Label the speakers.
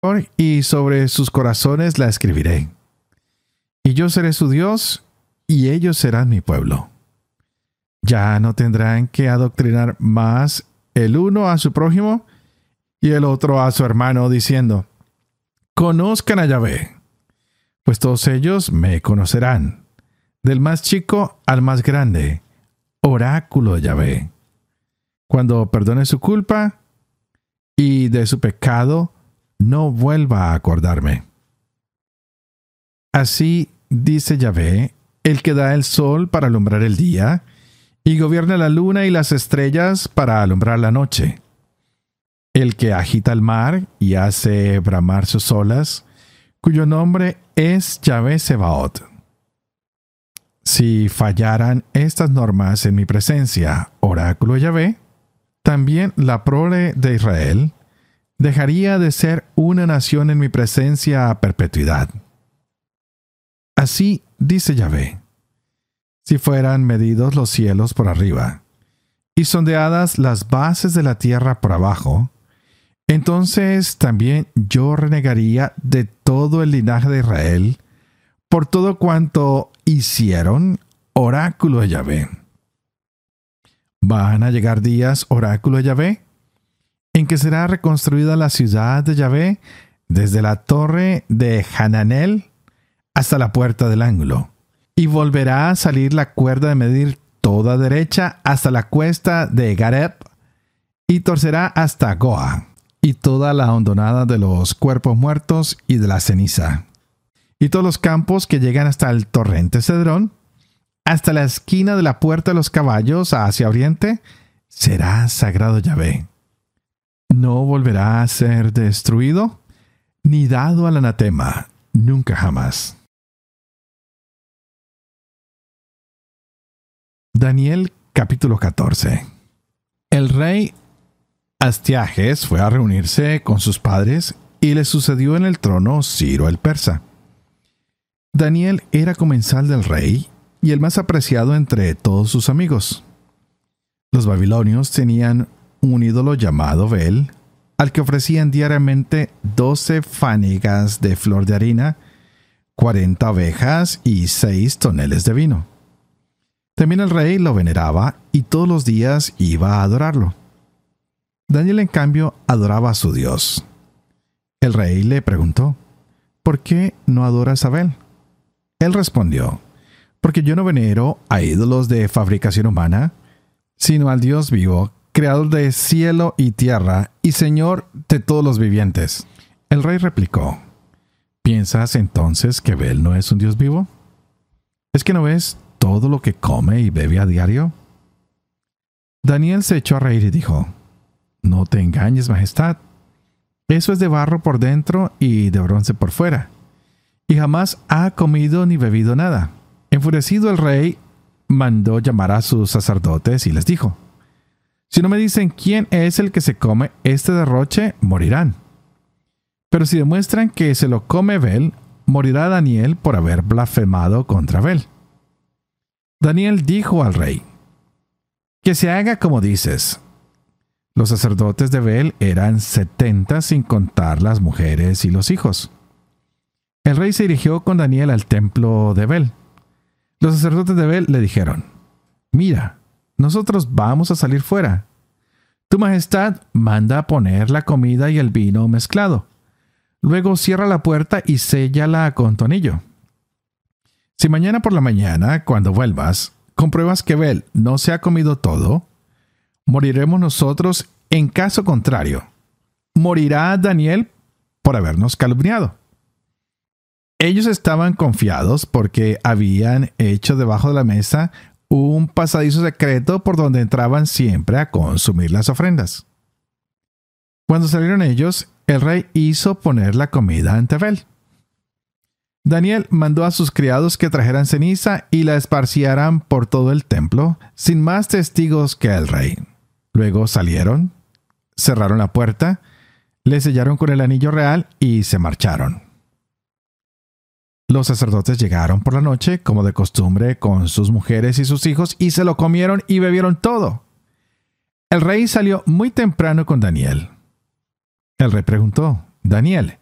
Speaker 1: y sobre sus corazones la escribiré. Y yo seré su Dios, y ellos serán mi pueblo. Ya no tendrán que adoctrinar más el uno a su prójimo y el otro a su hermano, diciendo: conozcan a Yahvé, pues todos ellos me conocerán, del más chico al más grande, oráculo de Yahvé. Cuando perdone su culpa y de su pecado, no vuelva a acordarme. Así dice Yahvé, el que da el sol para alumbrar el día, y gobierna la luna y las estrellas para alumbrar la noche. El que agita el mar y hace bramar sus olas, cuyo nombre es Yahvé Sebaot. Si fallaran estas normas en mi presencia, oráculo de Yahvé, también la prole de Israel dejaría de ser una nación en mi presencia a perpetuidad. Así dice Yahvé: si fueran medidos los cielos por arriba y sondeadas las bases de la tierra por abajo, entonces también yo renegaría de todo el linaje de Israel por todo cuanto hicieron, oráculo de Yahvé. Van a llegar días, oráculo de Yahvé, en que será reconstruida la ciudad de Yahvé desde la torre de Hananel hasta la puerta del ángulo, y volverá a salir la cuerda de medir toda derecha hasta la cuesta de Gareb, y torcerá hasta Goa, y toda la hondonada de los cuerpos muertos y de la ceniza, y todos los campos que llegan hasta el torrente Cedrón, hasta la esquina de la puerta de los caballos hacia oriente, será sagrado Yahvé. No volverá a ser destruido, ni dado al anatema, nunca jamás. Daniel capítulo 14. El rey Astiages fue a reunirse con sus padres y le sucedió en el trono Ciro el persa. Daniel era comensal del rey y el más apreciado entre todos sus amigos. Los babilonios tenían un ídolo llamado Bel, al que ofrecían diariamente 12 fanegas de flor de harina, 40 ovejas y 6 toneles de vino. También el rey lo veneraba y todos los días iba a adorarlo. Daniel, en cambio, adoraba a su Dios. El rey le preguntó: ¿por qué no adoras a Bel? Él respondió: porque yo no venero a ídolos de fabricación humana, sino al Dios vivo, creador de cielo y tierra, y Señor de todos los vivientes. El rey replicó: ¿piensas entonces que Bel no es un Dios vivo? ¿Es que no ves todo lo que come y bebe a diario? Daniel se echó a reír y dijo: no te engañes, majestad. Eso es de barro por dentro y de bronce por fuera, y jamás ha comido ni bebido nada. Enfurecido, el rey mandó llamar a sus sacerdotes y les dijo: si no me dicen quién es el que se come este derroche, morirán. Pero si demuestran que se lo come Bel, morirá Daniel por haber blasfemado contra Bel. Daniel dijo al rey: que se haga como dices. Los sacerdotes de Bel eran 70 sin contar las mujeres y los hijos. El rey se dirigió con Daniel al templo de Bel. Los sacerdotes de Bel le dijeron: mira, nosotros vamos a salir fuera. Tu majestad manda a poner la comida y el vino mezclado. Luego cierra la puerta y séllala con tornillo. Si mañana por la mañana, cuando vuelvas, compruebas que Bel no se ha comido todo, moriremos nosotros. En caso contrario, morirá Daniel por habernos calumniado. Ellos estaban confiados porque habían hecho debajo de la mesa un pasadizo secreto por donde entraban siempre a consumir las ofrendas. Cuando salieron ellos, el rey hizo poner la comida ante Bel. Daniel mandó a sus criados que trajeran ceniza y la esparcieran por todo el templo, sin más testigos que el rey. Luego salieron, cerraron la puerta, le sellaron con el anillo real y se marcharon. Los sacerdotes llegaron por la noche, como de costumbre, con sus mujeres y sus hijos, y se lo comieron y bebieron todo. El rey salió muy temprano con Daniel. El rey preguntó: Daniel,